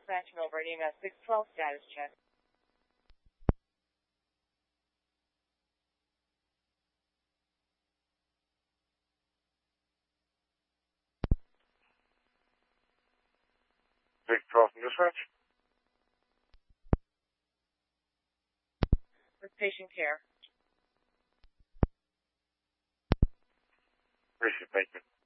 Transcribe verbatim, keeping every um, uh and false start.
dispatch over E M S six twelve status check. six twelve from dispatch. With patient care. Appreciate it. Thank you.